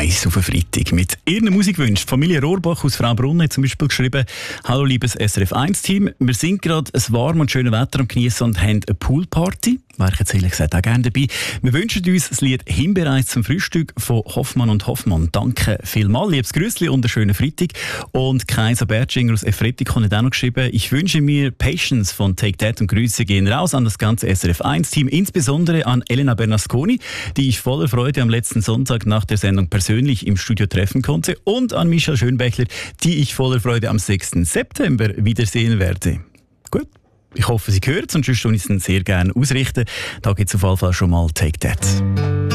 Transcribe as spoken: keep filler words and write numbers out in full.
eins auf den Freitag mit ihren Musikwünschen. Familie Rohrbach aus Fraubrunnen hat zum Beispiel geschrieben: Hallo liebes S R F eins Team, wir sind gerade ein warm und schönes Wetter am Genießen und haben eine Poolparty. Wäre ich jetzt ehrlich gesagt auch gerne dabei. Wir wünschen uns das Lied «Himbeereis zum Frühstück» von Hoffmann und Hoffmann. Danke vielmals, liebes Grüßli und einen schönen Freitag. Und Kaiser Bertschinger aus Efretikon hat auch noch geschrieben: Ich wünsche mir Patience von Take That und Grüße gehen raus an das ganze S R F eins Team, insbesondere an Elena Bernasconi, die ich voller Freude am letzten Sonntag nach der Sendung persönlich im Studio treffen konnte, und an Michael Schönbächler, die ich voller Freude am sechsten September wiedersehen werde. Gut. Ich hoffe, Sie hören es, und sonst würde ich es sehr gerne ausrichten. Da gibt es auf jeden Fall schon mal Take That.